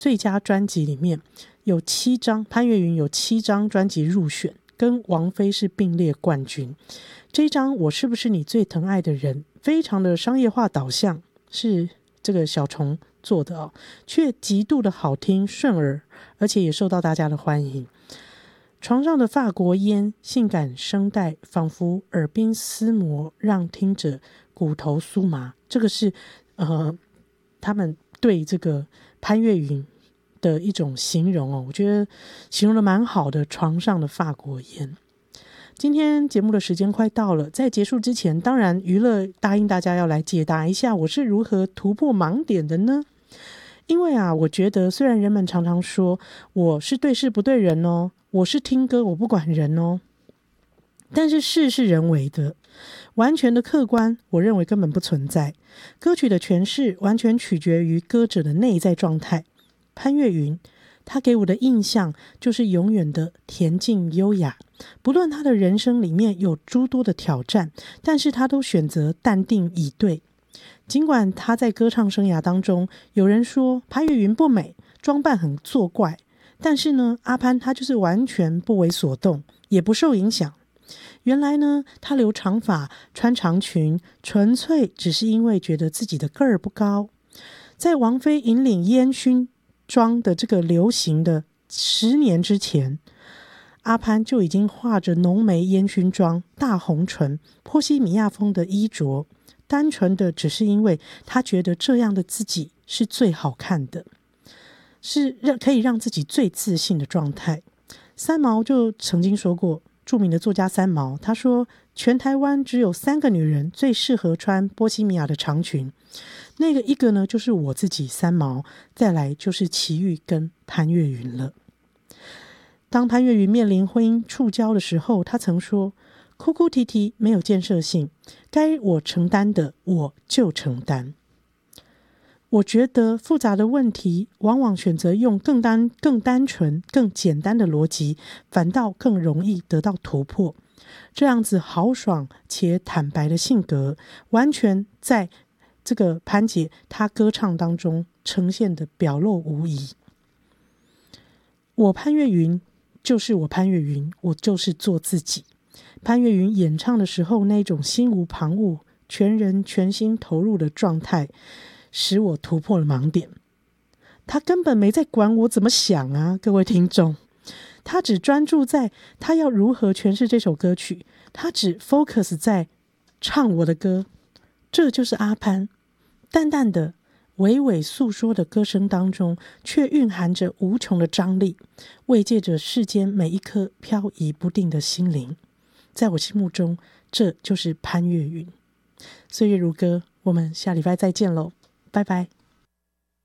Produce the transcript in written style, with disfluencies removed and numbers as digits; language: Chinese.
最佳专辑里面有7张，潘越云有7张专辑入选，跟王菲是并列冠军。这一张我是不是你最疼爱的人，非常的商业化导向，是这个小虫做的哦，却极度的好听顺耳，而且也受到大家的欢迎。床上的法国烟，性感声带仿佛耳鬓厮磨，让听者骨头酥麻。这个是他们对这个潘越云的一种形容哦，我觉得形容的蛮好的，床上的法国烟。今天节目的时间快到了，在结束之前，当然娱乐答应大家要来解答一下我是如何突破盲点的呢？因为我觉得虽然人们常常说我是对事不对人哦，我是听歌我不管人哦，但是事是人为的，完全的客观我认为根本不存在。歌曲的诠释完全取决于歌者的内在状态。潘越云他给我的印象就是永远的恬静优雅，不论他的人生里面有诸多的挑战，但是他都选择淡定以对。尽管他在歌唱生涯当中有人说潘越云不美，装扮很作怪，但是呢，阿潘他就是完全不为所动，也不受影响。原来呢，他留长发穿长裙纯粹只是因为觉得自己的个儿不高。在王菲引领烟熏妆的这个流行的10年之前，阿潘就已经画着浓眉烟熏妆、大红唇、波西米亚风的衣着，单纯的只是因为他觉得这样的自己是最好看的，是可以让自己最自信的状态。三毛就曾经说过，著名的作家三毛，他说全台湾只有3个女人最适合穿波西米亚的长裙，那个一个呢就是我自己三毛，再来就是齐豫跟潘越云了。当潘越云面临婚姻触礁的时候，他曾说哭哭啼啼没有建设性，该我承担的我就承担。我觉得复杂的问题往往选择用更单纯更简单的逻辑，反倒更容易得到突破。这样子豪爽且坦白的性格，完全在这个潘姐她歌唱当中呈现的表露无遗。我潘越云就是我潘越云，我就是做自己。潘越云演唱的时候那种心无旁骛、全人全心投入的状态，使我突破了盲点。他根本没在管我怎么想啊，各位听众，他只专注在他要如何诠释这首歌曲，他只 focus 在唱我的歌。这就是阿潘，淡淡的娓娓诉说的歌声当中，却蕴含着无穷的张力，慰藉着世间每一颗飘移不定的心灵。在我心目中，这就是潘越云。岁月如歌，我们下礼拜再见喽，拜拜。